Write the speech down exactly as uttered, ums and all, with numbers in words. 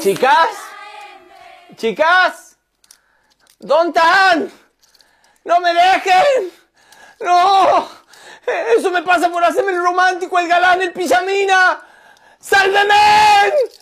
Chicas, chicas, ¿dónde están? ¡No me dejen! ¡No! Eso me pasa por hacerme el romántico, el galán, el pijamina. ¡Sálveme!